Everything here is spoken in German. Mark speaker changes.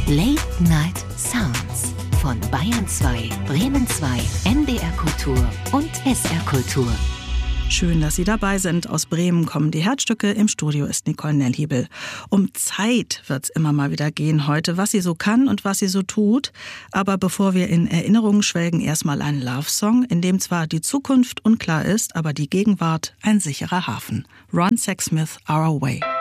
Speaker 1: Late Night Sounds von Bayern 2, Bremen 2, NDR Kultur und SR Kultur.
Speaker 2: Schön, dass Sie dabei sind. Aus Bremen kommen die Herzstücke. Im Studio ist Nicole Nellhiebel. Um Zeit wird's immer mal wieder gehen heute, was sie so kann und was sie so tut. Aber bevor wir in Erinnerungen schwelgen, erstmal ein Love-Song, in dem zwar die Zukunft unklar ist, aber die Gegenwart ein sicherer Hafen. Ron Sexsmith, Our Way.